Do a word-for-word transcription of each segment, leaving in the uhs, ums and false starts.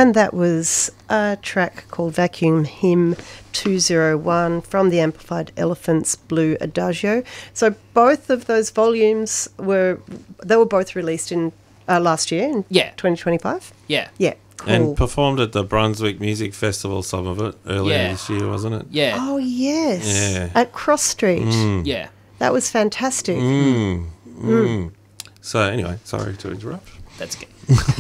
And that was a track called Vacuum Hymn two oh one from the Amplified Elephants Blue Adagio. So both of those volumes were, they were both released in uh, last year, in yeah. twenty twenty-five? Yeah. Yeah. Cool. And performed at the Brunswick Music Festival, some of it, earlier Yeah. this year, wasn't it? Yeah. Oh, yes. Yeah. At Cross Street. Mm. Yeah. That was fantastic. Mm. Mm. So anyway, sorry to interrupt. That's good.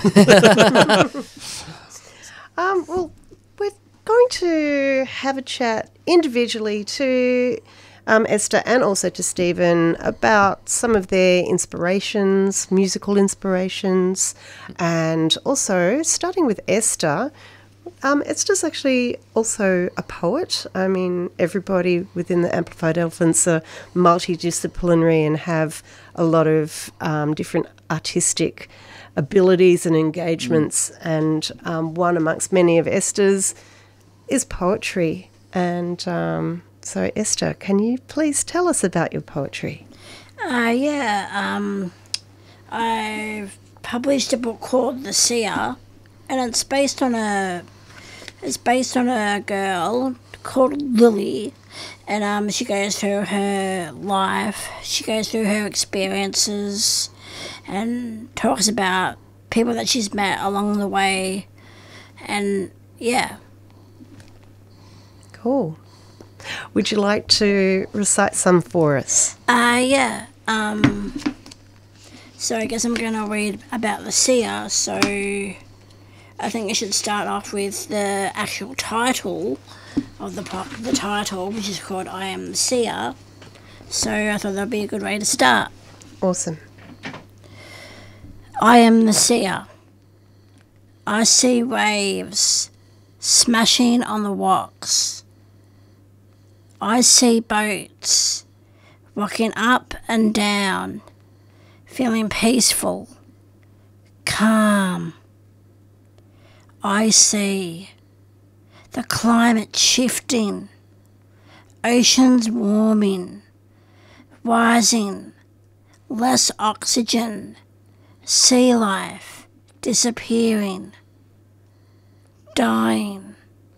Um, well, we're going to have a chat individually to um, Esther and also to Stephen about some of their inspirations, musical inspirations, and also starting with Esther. Um, Esther's actually also a poet. I mean, everybody within the Amplified Elephants are multidisciplinary and have a lot of um, different artistic abilities and engagements, mm. and um, one amongst many of Esther's is poetry. And um, so, Esther, can you please tell us about your poetry? Uh, yeah, um, I've published a book called The Seer, and it's based on a it's based on a girl called Lily, and um, she goes through her life, she goes through her experiences, and talks about people that she's met along the way, and yeah. Cool. Would you like to recite some for us? Uh, yeah. Um, so I guess I'm going to read about the seer, so I think I should start off with the actual title of the, po- the title, which is called I Am the Seer, so I thought that would be a good way to start. Awesome. I am the seer. I see waves smashing on the rocks. I see boats rocking up and down, feeling peaceful, calm. I see the climate shifting, oceans warming, rising, less oxygen, sea life disappearing, dying.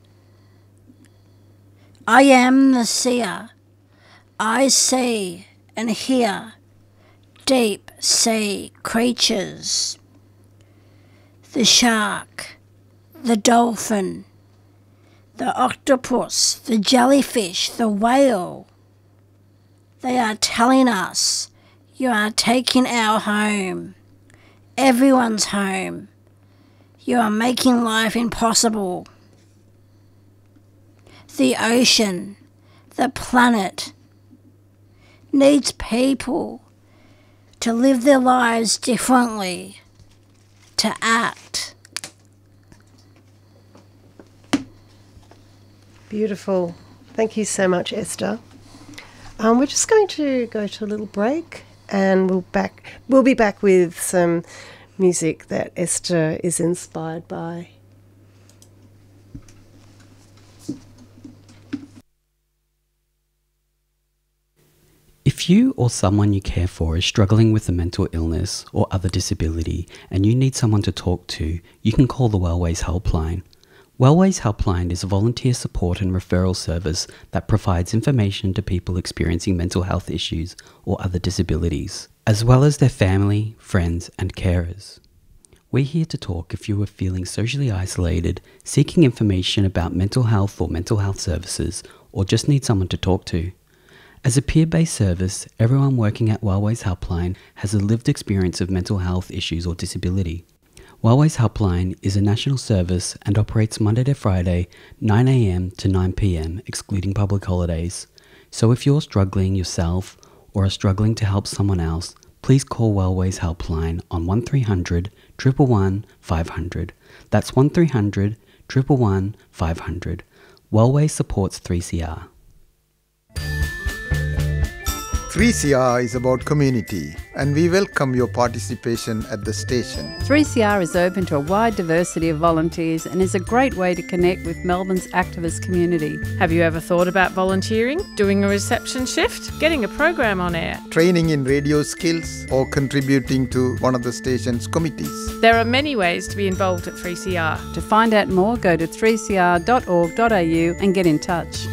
I am the seer. I see and hear deep sea creatures. The shark, the dolphin, the octopus, the jellyfish, the whale. They are telling us you are taking our home. Everyone's home. You are making life impossible. The ocean, the planet, needs people to live their lives differently, to act. Beautiful. Thank you so much, Esther. Um, we're just going to go to a little break, and we'll back. We'll be back with some music that Esther is inspired by. If you or someone you care for is struggling with a mental illness or other disability and you need someone to talk to, you can call the Wellways Helpline. Wellways Helpline is a volunteer support and referral service that provides information to people experiencing mental health issues or other disabilities, as well as their family, friends and carers. We're here to talk if you are feeling socially isolated, seeking information about mental health or mental health services, or just need someone to talk to. As a peer-based service, everyone working at Wellways Helpline has a lived experience of mental health issues or disability. Wellways Helpline is a national service and operates Monday to Friday, nine a m to nine p m, excluding public holidays. So if you're struggling yourself or are struggling to help someone else, please call Wellways Helpline on one three hundred, one one one, five hundred. That's one three hundred, one one one, five hundred. Wellways supports three C R. three C R is about community. and we welcome your participation at the station. three C R is open to a wide diversity of volunteers and is a great way to connect with Melbourne's activist community. Have you ever thought about volunteering, doing a reception shift, getting a program on air? Training in radio skills or contributing to one of the station's committees. There are many ways to be involved at three C R. To find out more, go to three c r dot org dot a u and get in touch.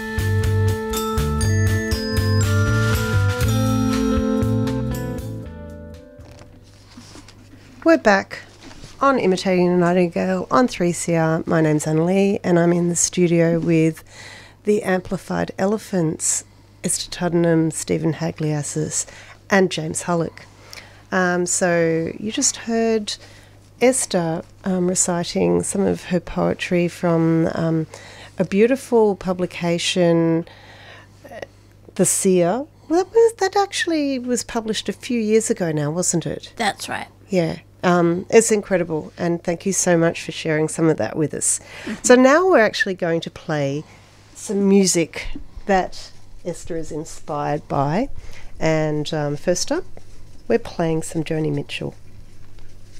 We're back on Imitating the Nightingale on three C R. My name's Annalie, and I'm in the studio with the Amplified Elephants, Esther Tuddenham, Stephen Hagliassis, and James Hullock. Um, so you just heard Esther um, reciting some of her poetry from um, a beautiful publication, The Seer. Well, that, was, that actually was published a few years ago now, wasn't it? That's right. Yeah. Um, it's incredible, and thank you so much for sharing some of that with us. So now we're actually going to play some music that Esther is inspired by, and um, first up, we're playing some Joni Mitchell.